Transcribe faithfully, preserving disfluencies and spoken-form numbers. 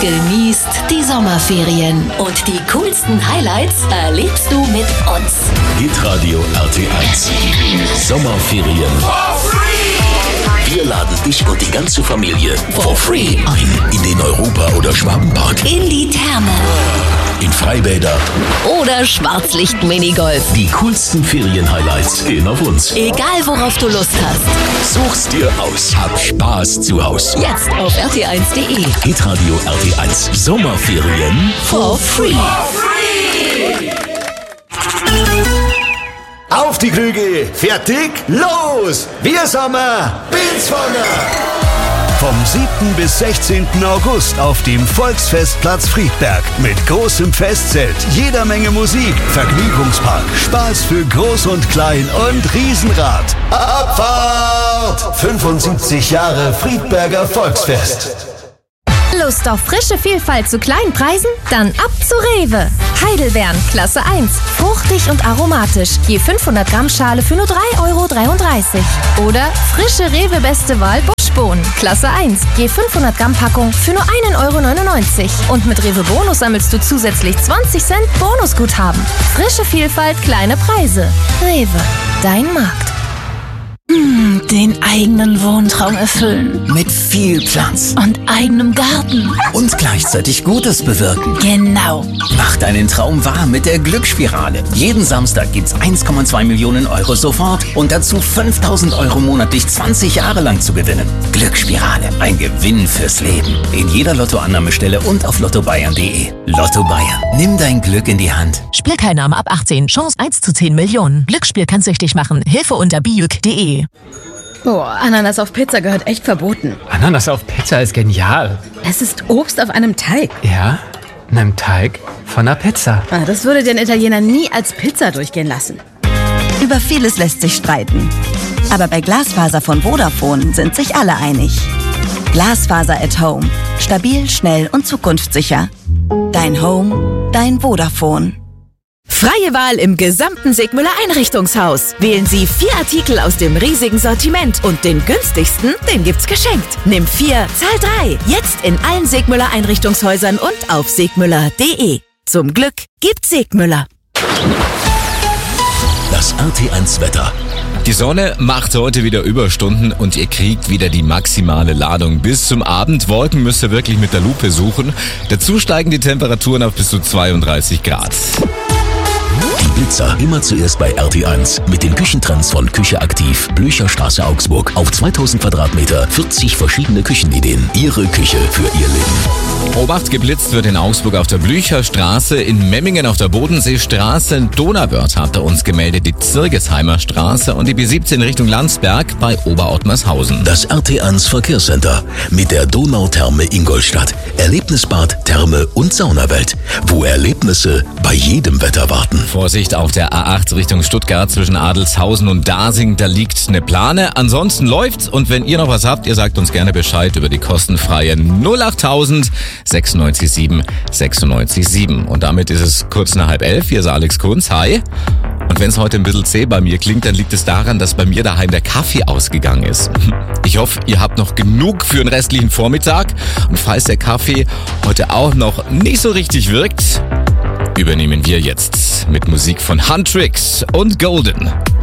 genießt die Sommerferien. Und die coolsten Highlights erlebst du mit uns. Hitradio R T eins. Sommerferien. Wir laden dich und die ganze Familie for free ein in den Europa- oder Schwabenpark, In die Therme. in Freibäder. Oder Schwarzlicht-Minigolf. Die coolsten Ferien-Highlights gehen auf uns. Egal worauf du Lust hast. Such's dir aus. Hab Spaß zu Haus. Jetzt auf r t eins punkt d e. Hitradio R T eins. Sommerferien For free. Auf die Krüge, fertig, los! Wir Sommer, Bilsvonger! Vom siebten bis sechzehnten August auf dem Volksfestplatz Friedberg mit großem Festzelt, jeder Menge Musik, Vergnügungspark, Spaß für Groß und Klein und Riesenrad. Abfahrt! fünfundsiebzig Jahre Friedberger Volksfest. Lust auf frische Vielfalt zu kleinen Preisen? Dann ab zu Rewe. Heidelbeeren, Klasse eins. Fruchtig und aromatisch. Je fünfhundert Gramm Schale für nur drei Euro dreiunddreißig. Oder frische Rewe Beste Wahl Buschbohnen, Klasse eins. Je fünfhundert Gramm Packung für nur ein Euro neunundneunzig. Und mit Rewe Bonus sammelst du zusätzlich zwanzig Cent Bonusguthaben. Frische Vielfalt, kleine Preise. Rewe, dein Markt. Den eigenen Wohntraum erfüllen. Mit viel Platz Und eigenem Garten. und gleichzeitig Gutes bewirken. Genau. Mach deinen Traum wahr mit der Glücksspirale. Jeden Samstag gibt's eins Komma zwei Millionen Euro sofort und dazu fünftausend Euro monatlich zwanzig Jahre lang zu gewinnen. Glücksspirale, ein Gewinn fürs Leben. In jeder Lottoannahmestelle und auf lotto bayern punkt de. Lotto Bayern, nimm dein Glück in die Hand. Spielteilnahme ab achtzehn. Chance eins zu zehn Millionen. Glücksspiel kann süchtig machen. Hilfe unter bijuk punkt de. Oh, Ananas auf Pizza gehört echt verboten. Ananas auf Pizza ist genial. Es ist Obst auf einem Teig. Ja, in einem Teig von einer Pizza. Ah, das würde den Italiener nie als Pizza durchgehen lassen. Über vieles lässt sich streiten. Aber bei Glasfaser von Vodafone sind sich alle einig. Glasfaser at Home. Stabil, schnell und zukunftssicher. Dein Home, dein Vodafone. Freie Wahl im gesamten Segmüller Einrichtungshaus. Wählen Sie vier Artikel aus dem riesigen Sortiment und den günstigsten, den gibt's geschenkt. Nimm vier, zahl drei. Jetzt in allen Segmüller Einrichtungshäusern und auf segmüller punkt de. Zum Glück gibt's Segmüller. Das R T eins Wetter. Die Sonne macht heute wieder Überstunden und ihr kriegt wieder die maximale Ladung. Bis zum Abend. Wolken müsst ihr wirklich mit der Lupe suchen. Dazu steigen die Temperaturen auf bis zu zweiunddreißig Grad. Die Blitzer immer zuerst bei R T eins mit den Küchentrends von Küche aktiv, Blücherstraße Augsburg. Auf zweitausend Quadratmeter, vierzig verschiedene Küchenideen. Ihre Küche für Ihr Leben. Obacht, geblitzt wird in Augsburg auf der Blücherstraße, in Memmingen auf der Bodenseestraße, in Donauwörth hat er uns gemeldet, die Zirgesheimer Straße und die B siebzehn Richtung Landsberg bei Oberottmarshausen. Das R T eins Verkehrscenter mit der Donautherme Ingolstadt. Erlebnisbad, Therme und Saunawelt, wo Erlebnisse bei jedem Wetter warten. Vorsicht auf der A acht Richtung Stuttgart zwischen Adelshausen und Dasing, da liegt eine Plane. Ansonsten läuft's und wenn ihr noch was habt, ihr sagt uns gerne Bescheid über die kostenfreie null achttausend sechsundneunzig sieben sechsundneunzig sieben. Und damit ist es kurz nach halb elf. Hier ist Alex Kunz. Hi. Und wenn es heute ein bisschen zäh bei mir klingt, dann liegt es daran, dass bei mir daheim der Kaffee ausgegangen ist. Ich hoffe, ihr habt noch genug für den restlichen Vormittag. Und falls der Kaffee heute auch noch nicht so richtig wirkt, übernehmen wir jetzt mit Musik von Huntrix und Golden.